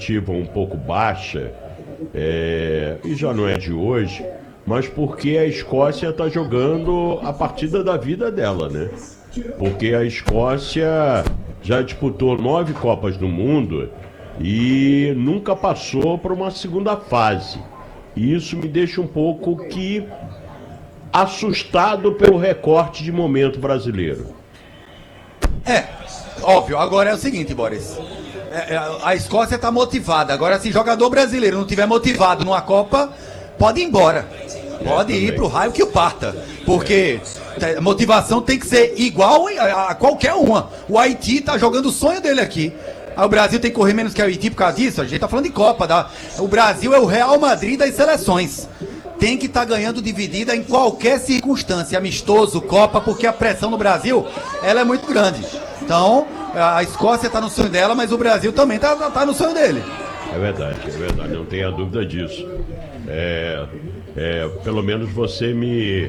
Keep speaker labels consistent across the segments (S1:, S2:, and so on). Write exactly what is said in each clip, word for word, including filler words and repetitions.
S1: expectativa um pouco baixa, é, e já não é de hoje, mas porque a Escócia está jogando a partida da vida dela, né? Porque a Escócia já disputou nove Copas do Mundo e nunca passou para uma segunda fase. E isso me deixa um pouco que assustado pelo recorte de momento brasileiro.
S2: É, óbvio. Agora é o seguinte, Boris. É, é, a Escócia está motivada. Agora, se jogador brasileiro não tiver motivado numa Copa, pode ir embora. Pode é, ir pro raio que o parta. Porque a motivação tem que ser igual a, a qualquer uma. O Haiti tá jogando o sonho dele aqui. O Brasil tem que correr menos que o Haiti por causa disso. A gente tá falando de Copa. Tá? O Brasil é o Real Madrid das seleções. Tem que estar tá ganhando dividida em qualquer circunstância, amistoso, Copa, porque a pressão no Brasil ela é muito grande. Então, a Escócia está no sonho dela, mas o Brasil também está tá no sonho dele.
S1: É verdade, é verdade, não tenha dúvida disso. É, é, pelo menos você me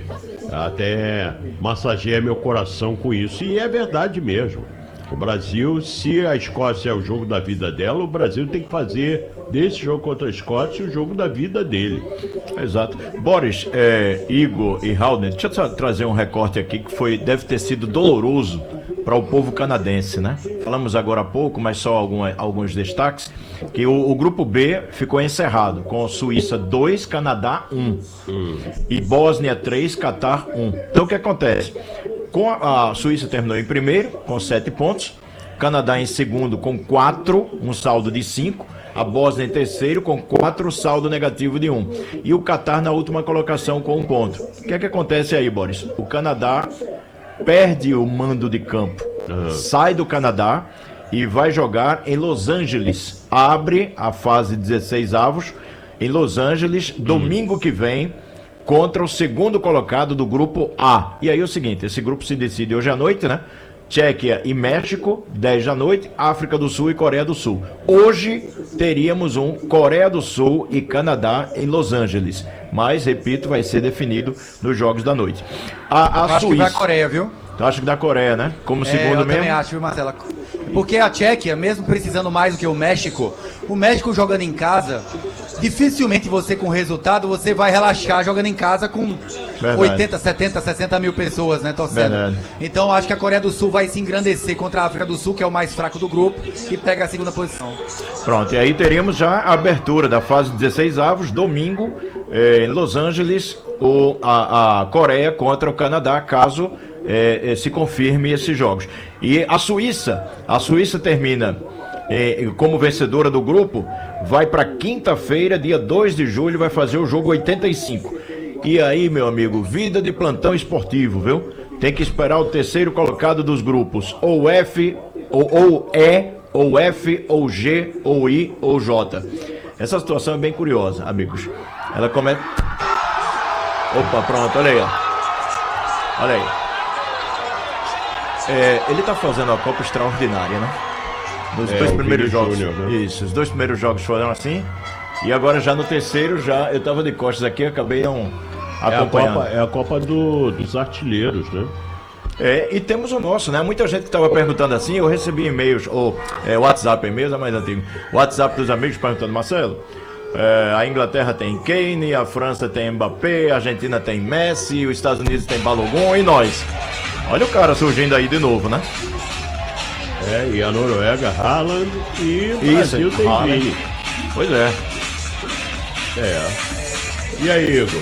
S1: até massageia meu coração com isso, e é verdade mesmo. O Brasil, se a Escócia é o jogo da vida dela, o Brasil tem que fazer desse jogo contra a Escócia o jogo da vida dele.
S3: Exato. Boris, é, Igor e Haldner, deixa eu tra- trazer um recorte aqui que foi, deve ter sido doloroso para o povo canadense, né? Falamos agora há pouco, mas só algum, alguns destaques, que o, o grupo B ficou encerrado com Suíça dois, Canadá um, hum. e Bósnia três, Catar um. Então o que acontece? Com a, a Suíça terminou em primeiro com sete pontos, Canadá em segundo com quatro, um saldo de cinco, a Bósnia em terceiro com quatro, saldo negativo de um, e o Catar na última colocação com um ponto. O que é que acontece aí, Boris? O Canadá perde o mando de campo, uhum. sai do Canadá e vai jogar em Los Angeles. Abre a fase dezesseis avos em Los Angeles, domingo uhum. que vem, contra o segundo colocado do grupo A. E aí é o seguinte, esse grupo se decide hoje à noite, né? Tchequia e México, dez da noite, África do Sul e Coreia do Sul. Hoje teríamos um Coreia do Sul e Canadá em Los Angeles. Mas, repito, vai ser definido nos jogos da noite. A, a
S2: acho
S3: Suíça...
S2: que vai a Coreia, viu?
S3: Tu acha que da Coreia, né? Como
S2: é,
S3: segundo
S2: eu
S3: mesmo?
S2: Eu também acho, viu, Marcela? Porque a Tchequia, mesmo precisando mais do que o México, o México jogando em casa, dificilmente você com resultado, você vai relaxar jogando em casa com Verdade. oitenta, setenta, sessenta mil pessoas, né, torcendo. Verdade. Então acho que a Coreia do Sul vai se engrandecer contra a África do Sul, que é o mais fraco do grupo, e pega a segunda posição.
S3: Pronto, e aí teríamos já a abertura da fase dezesseis avos, domingo, eh, em Los Angeles, o, a, a Coreia contra o Canadá, caso É, é, se confirme esses jogos. E a Suíça, a Suíça termina é, como vencedora do grupo, vai para quinta-feira, dia dois de julho, vai fazer o jogo oitenta e cinco. E aí, meu amigo, vida de plantão esportivo, viu? Tem que esperar o terceiro colocado dos grupos, ou F, ou, ou E, ou F, ou G, ou I, ou J. Essa situação é bem curiosa, amigos. Ela começa... Opa, pronto, olha aí, ó. Olha aí. É, ele tá fazendo uma Copa extraordinária, né? Nos é, dois primeiros jogos. Júnior, né? Isso, os dois primeiros jogos foram assim. E agora já no terceiro, já eu tava de costas aqui, acabei não acompanhando.
S1: É a Copa, é a Copa do, dos artilheiros, né?
S3: É, e temos o nosso, né? Muita gente que estava perguntando assim, eu recebi e-mails, ou é, WhatsApp, e-mails é mais antigo. WhatsApp dos amigos perguntando, Marcelo, é, a Inglaterra tem Kane, a França tem Mbappé, a Argentina tem Messi, os Estados Unidos tem Balogun, e nós? Olha o cara surgindo aí de novo, né?
S1: É, e a Noruega, Haaland, e o Brasil
S3: Isso,
S1: tem
S3: Haaland.
S1: Vini.
S3: Pois é.
S1: É. E aí, Igor?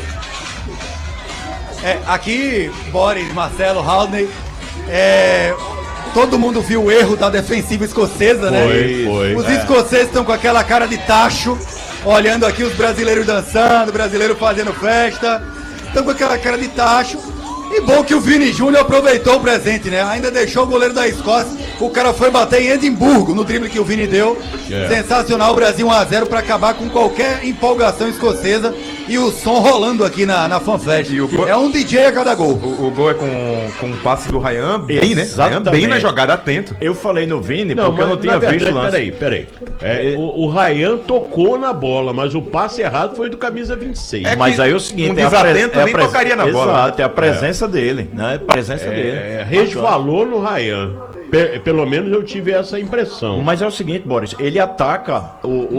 S2: É, aqui, Boris, Marcelo, Haldner, é, todo mundo viu o erro da defensiva escocesa,
S1: foi,
S2: né?
S1: Foi,
S2: Os
S1: é.
S2: escoceses estão com aquela cara de tacho, olhando aqui os brasileiros dançando, brasileiro fazendo festa, estão com aquela cara de tacho. E bom que o Vini Júnior aproveitou o presente, né? Ainda deixou o goleiro da Escócia. O cara foi bater em Edimburgo no drible que o Vini deu. É. Sensacional, o Brasil um a zero para acabar com qualquer empolgação escocesa. E o som rolando aqui na, na FanFest. Go... É um D J a cada gol.
S4: O, o gol é com, com um passe do Ryan bem, né? Ryan bem na jogada, atento.
S3: Eu falei no Vini
S1: não,
S3: porque eu não tinha
S1: verdade,
S3: visto o lance.
S1: Peraí, peraí. É, o, o Ryan tocou na bola, mas o passe errado foi do camisa vinte e seis.
S3: É mas aí é o seguinte,
S4: um desatento
S3: é a
S4: nem
S3: pres...
S4: tocaria na
S3: Exato,
S4: bola.
S3: Exato, é a presença é. dele, né? A presença
S1: é,
S3: dele.
S1: É, resvalou no Ryan. Pelo menos eu tive essa impressão.
S3: Mas é o seguinte, Boris, ele ataca o,